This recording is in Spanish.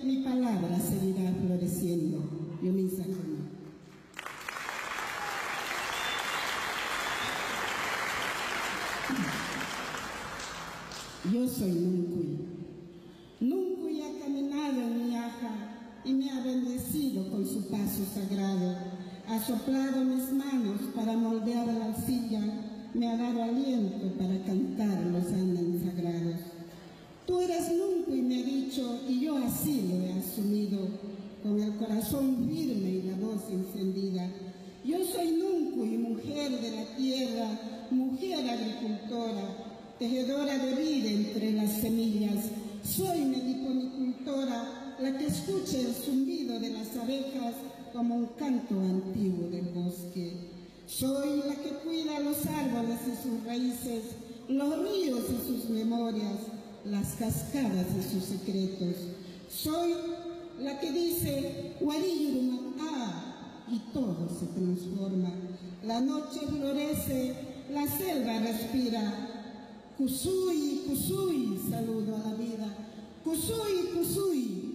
mi palabra seguirá floreciendo. Yomisa Kama. Yo soy Nuncuy. Nuncuy ha caminado en mi aja y me ha bendecido con su paso sagrado. Ha soplado mis manos para moldear la arcilla, me ha dado aliento para cantar los andan sagrados. Tú eres Nuncuy, me ha dicho, y yo así lo he asumido, con el corazón firme y la voz encendida. Yo soy Nuncuy, mujer de la tierra, mujer agricultora, tejedora de vida entre las semillas. Soy meliponicultora, la que escucha el zumbido de las abejas como un canto antiguo del bosque. Soy la que cuida los árboles y sus raíces, los ríos y sus memorias, las cascadas y sus secretos. Soy la que dice Wariyurumak, y todo se transforma. La noche florece, la selva respira. Kusui, Kusui, saludo a la vida. Kusui, Kusui,